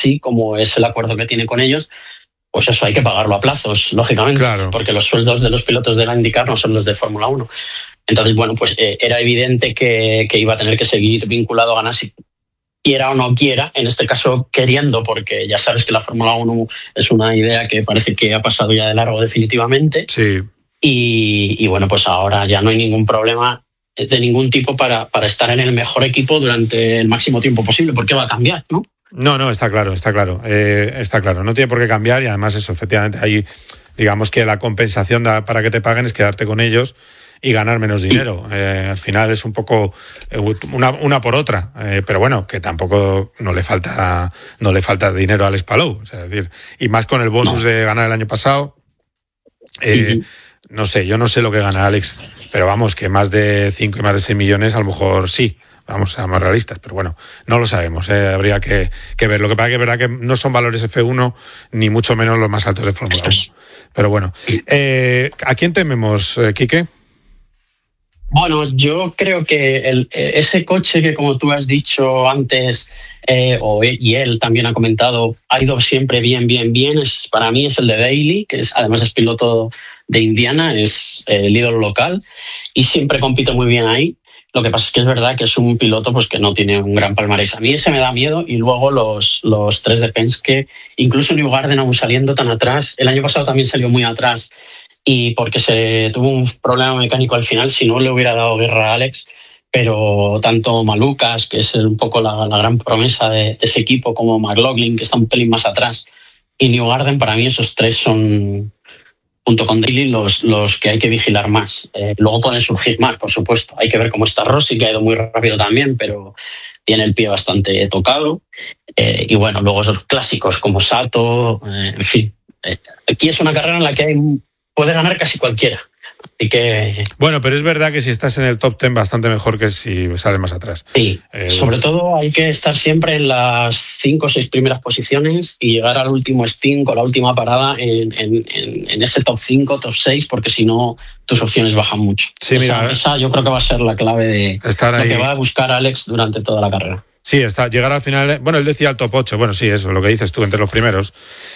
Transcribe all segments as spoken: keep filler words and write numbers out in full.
así como es el acuerdo que tiene con ellos, pues eso hay que pagarlo a plazos, lógicamente, claro, porque los sueldos de los pilotos de la IndyCar no son los de Fórmula uno. Entonces, bueno, pues eh, era evidente que, que iba a tener que seguir vinculado a Ganassi, quiera o no quiera, en este caso queriendo, porque ya sabes que la Fórmula uno es una idea que parece que ha pasado ya de largo definitivamente. Sí. Y, y bueno, pues ahora ya no hay ningún problema de ningún tipo para, para estar en el mejor equipo durante el máximo tiempo posible, porque va a cambiar, ¿no? No, no, está claro, está claro, eh, está claro, no tiene por qué cambiar y además eso, efectivamente, ahí digamos que la compensación para que te paguen es quedarte con ellos y ganar menos dinero. Eh, al final es un poco una, una por otra, eh, pero bueno, que tampoco no le falta no le falta dinero a Alex Palou, o sea, es decir, y más con el bonus no. de ganar el año pasado. Eh, uh-huh. No sé, yo no sé lo que gana Alex, pero vamos, que más de cinco y más de seis millones a lo mejor sí. Vamos a más realistas, pero bueno, no lo sabemos, ¿eh? Habría que, que ver. Lo que pasa es que es verdad que no son valores F uno, ni mucho menos los más altos de Fórmula uno. Pero bueno, eh, ¿a quién tememos, eh, Quique? Bueno, yo creo que el, ese coche que, como tú has dicho antes, eh, o, y él también ha comentado, ha ido siempre bien, bien, bien. Es, para mí es el de Daly, que es, además es piloto de Indiana, es eh, el ídolo local y siempre compite muy bien ahí. Lo que pasa es que es verdad que es un piloto pues que no tiene un gran palmarés. A mí ese me da miedo y luego los, los tres de Penske, incluso Newgarden aún saliendo tan atrás. El año pasado también salió muy atrás y porque se tuvo un problema mecánico al final, si no le hubiera dado guerra a Alex. Pero tanto Malukas, que es un poco la, la gran promesa de, de ese equipo, como McLaughlin, que está un pelín más atrás, y Newgarden, para mí esos tres son, junto con Daly, los, los que hay que vigilar más. Eh, luego pueden surgir más, por supuesto. Hay que ver cómo está Rossi, que ha ido muy rápido también, pero tiene el pie bastante tocado. Eh, y bueno, luego esos clásicos como Sato, eh, en fin. Eh, aquí es una carrera en la que hay, puede ganar casi cualquiera. Así que... Bueno, pero es verdad que si estás en el top ten bastante mejor que si sales más atrás. Sí, eh, sobre todo hay que estar siempre en las cinco o seis primeras posiciones y llegar al último stint o la última parada en, en, en ese top cinco, top seis, porque si no tus opciones bajan mucho. Sí, esa, mira, esa yo creo que va a ser la clave de estar lo ahí. Que va a buscar Alex durante toda la carrera. Sí, está, llegar al final, bueno, él decía el top ocho, bueno, sí, eso, lo que dices tú, entre los primeros.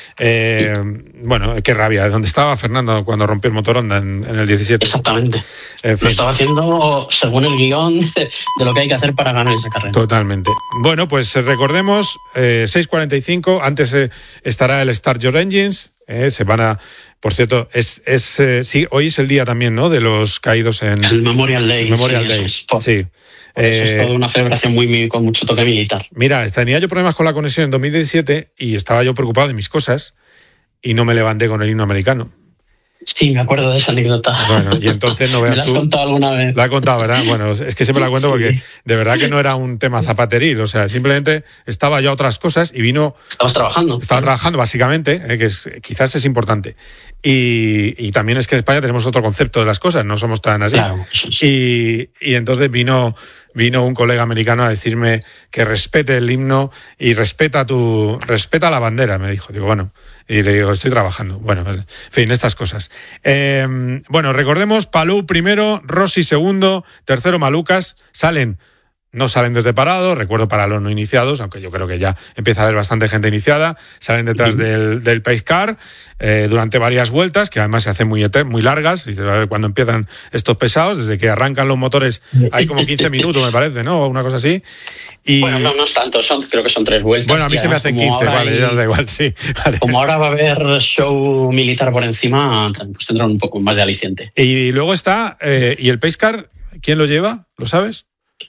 Eh, sí. Bueno, qué rabia, donde estaba Fernando cuando rompió el motor Honda en, en el diecisiete. Exactamente, en fin. Lo estaba haciendo según el guión de lo que hay que hacer para ganar esa carrera. Totalmente. Bueno, pues recordemos, eh, seis cuarenta y cinco, antes eh, estará el Start Your Engines, eh, se van a... Por cierto, es, es eh, sí, hoy es el día también, ¿no?, de los caídos en... El Memorial Day. El Memorial sí, Day, eso es, por, sí. Por eso eh, es toda una celebración muy, muy con mucho toque militar. Mira, tenía yo problemas con la conexión en dos mil diecisiete y estaba yo preocupado de mis cosas y no me levanté con el himno americano. Sí, me acuerdo de esa anécdota. Bueno, y entonces no veas ¿Me la has tú. contado alguna vez? La he contado, ¿verdad? Bueno, es que siempre la cuento Sí. porque de verdad que no era un tema zapateril, o sea, simplemente estaba yo a otras cosas y vino... Estabas trabajando. Estaba trabajando, básicamente, eh, que es, quizás es importante. Y, y también es que en España tenemos otro concepto de las cosas, no somos tan así. Claro, eso sí. Y, y entonces vino, vino un colega americano a decirme que respete el himno y respeta tu, respeta la bandera, me dijo. Digo, bueno, y le digo, estoy trabajando. Bueno, en fin, estas cosas. Eh, bueno, recordemos, Palou primero, Rossi segundo, tercero Malukas, salen... No salen desde parado, recuerdo para los no iniciados, aunque yo creo que ya empieza a haber bastante gente iniciada, salen detrás del, del pace car eh, durante varias vueltas, que además se hacen muy, muy largas, dices, a ver cuándo empiezan estos pesados, desde que arrancan los motores hay como quince minutos, me parece, ¿no? O una cosa así. Y... Bueno, no, no es tanto, son, creo que son tres vueltas. Bueno, a mí se me hacen quince, vale, hay... ya da igual, sí. Vale. Como ahora va a haber show militar por encima, pues tendrán un poco más de aliciente. Y luego está, eh, ¿y el pace car, quién lo lleva? ¿Lo sabes?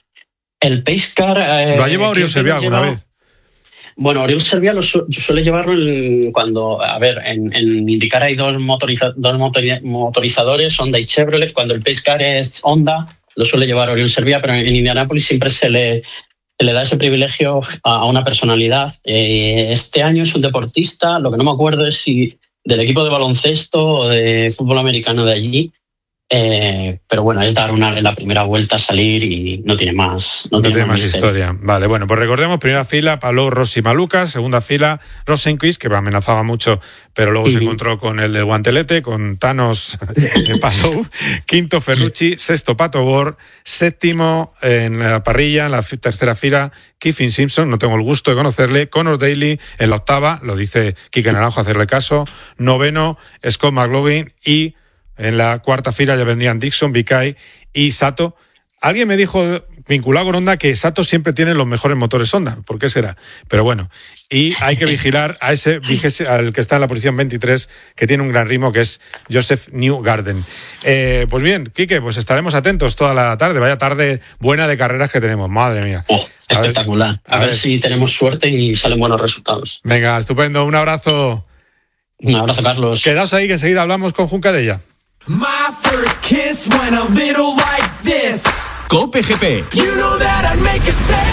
El pace car... Eh, ¿Lo ha llevado Oriol Servià alguna lleva... vez? Bueno, Oriol Servià lo su... suele llevarlo en... cuando... A ver, en, en IndyCar hay dos, motoriza... dos motori... motorizadores, Honda y Chevrolet. Cuando el pace car es Honda, lo suele llevar Oriol Servià, pero en Indianápolis siempre se le, se le da ese privilegio a una personalidad. Eh, este año es un deportista, lo que no me acuerdo es si del equipo de baloncesto o de fútbol americano de allí. Eh, pero bueno, es dar una en la primera vuelta, salir y no tiene más. No, no tiene, tiene más, más historia. Vale, bueno, pues recordemos, primera fila, Palou, Rossi, Maluca, segunda fila, Rosenquist, que amenazaba mucho, pero luego uh-huh. se encontró con el del guantelete, con Thanos de Palou, quinto Ferrucci, sexto Pato Ward, séptimo en la parrilla, en la f- tercera fila, Kiffin Simpson, no tengo el gusto de conocerle, Conor Daly en la octava, lo dice Quique Naranjo, hacerle caso, noveno, Scott McLaughlin y en la cuarta fila ya vendrían Dixon, Bikai y Sato. Alguien me dijo, vinculado con Honda, que Sato siempre tiene los mejores motores Honda. ¿Por qué será? Pero bueno, y hay que vigilar a ese, al que está en la posición veintitrés, que tiene un gran ritmo, que es Joseph Newgarden. Eh, pues bien, Quique, pues estaremos atentos toda la tarde. Vaya tarde buena de carreras que tenemos, madre mía. Oh, espectacular. A, ver, a, a ver, ver si tenemos suerte y salen buenos resultados. Venga, estupendo. Un abrazo. Un abrazo, Carlos. Quedaos ahí, que enseguida hablamos con Juncadella. My first kiss went a little like this. Cope G P. You know that I'd make a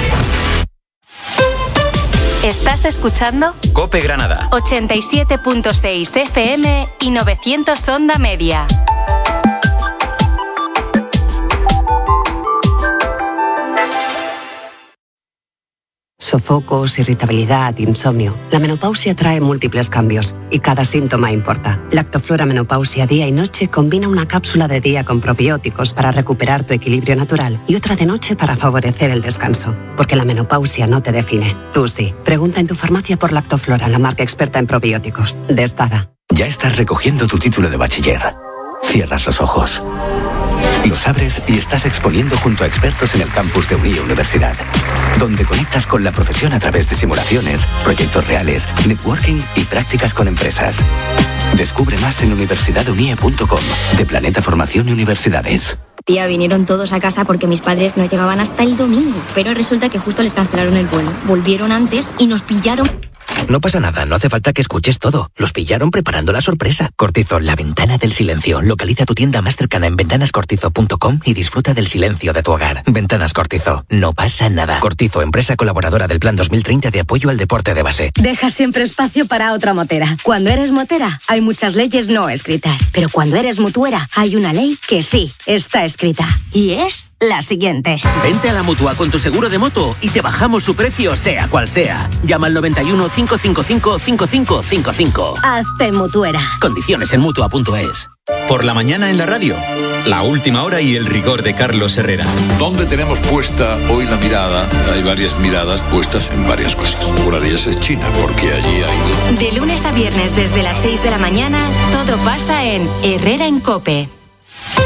say. ¿Estás escuchando? Cope Granada. ochenta y siete punto seis F M y novecientos Onda Media. Sofocos, irritabilidad, insomnio. La menopausia trae múltiples cambios y cada síntoma importa. Lactoflora Menopausia Día y Noche combina una cápsula de día con probióticos para recuperar tu equilibrio natural y otra de noche para favorecer el descanso. Porque la menopausia no te define. Tú sí. Pregunta en tu farmacia por Lactoflora, la marca experta en probióticos. De Estada. Ya estás recogiendo tu título de bachiller. Cierras los ojos. Los abres y estás exponiendo junto a expertos en el campus de Unie Universidad, donde conectas con la profesión a través de simulaciones, proyectos reales, networking y prácticas con empresas. Descubre más en universidad unie punto com, de Planeta Formación y Universidades. Tía, vinieron todos a casa porque mis padres no llegaban hasta el domingo, pero resulta que justo les cancelaron el vuelo. Volvieron antes y nos pillaron... No pasa nada, no hace falta que escuches todo. Los pillaron preparando la sorpresa. Cortizo, la ventana del silencio. Localiza tu tienda más cercana en ventanas cortizo punto com y disfruta del silencio de tu hogar. Ventanas Cortizo, no pasa nada. Cortizo, empresa colaboradora del Plan dos mil treinta de apoyo al deporte de base. Deja siempre espacio para otra motera. Cuando eres motera, hay muchas leyes no escritas. Pero cuando eres mutuera, hay una ley que sí está escrita. Y es la siguiente. Vente a la Mutua con tu seguro de moto y te bajamos su precio, sea cual sea. Llama al noventa y uno, cinco cinco cinco, cinco cinco cinco cinco. Hazte mutuera. Condiciones en mutua punto es. Por la mañana en la radio, la última hora y el rigor de Carlos Herrera. ¿Dónde tenemos puesta hoy la mirada? Hay varias miradas puestas en varias cosas. Una de ellas es China, porque allí hay... De lunes a viernes desde las seis de la mañana, todo pasa en Herrera en Cope.